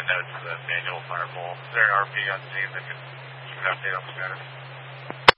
a note to the manual firewall. Is there an RP on scene that can keep an update on the status?